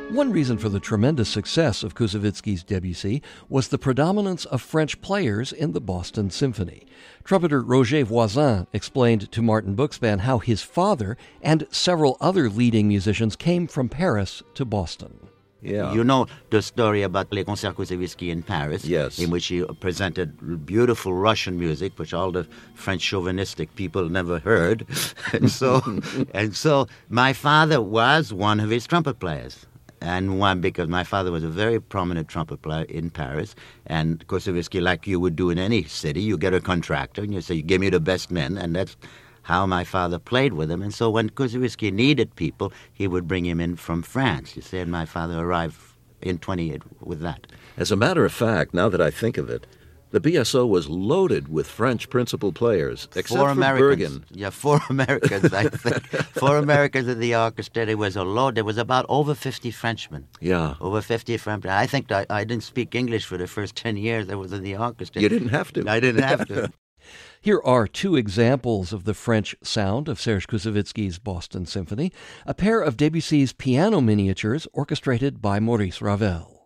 One reason for the tremendous success of Koussevitzky's Debussy was the predominance of French players in the Boston Symphony. Trumpeter Roger Voisin explained to Martin Buxban how his father and several other leading musicians came from Paris to Boston. Yeah. You know the story about Les Concerts Koussevitzky in Paris, Yes. in which he presented beautiful Russian music, which all the French chauvinistic people never heard. and so my father was one of his trumpet players. And one, because my father was a very prominent trumpet player in Paris, and Koussevitzky, like you would do in any city, you get a contractor and you say, give me the best men, and that's how my father played with him. And so when Koussevitzky needed people, he would bring him in from France. You see, and my father arrived in 28 with that. As a matter of fact, now that I think of it, the BSO was loaded with French principal players, except for Americans. Bergen. Yeah, 4 Americans, I think. 4 Americans in the orchestra. There was a load. There was about over 50 Frenchmen. Yeah. Over 50 Frenchmen. I think I didn't speak English for the first 10 years I was in the orchestra. You didn't have to. I didn't have to. Here are 2 examples of the French sound of Serge Koussevitzky's Boston Symphony, a pair of Debussy's piano miniatures orchestrated by Maurice Ravel.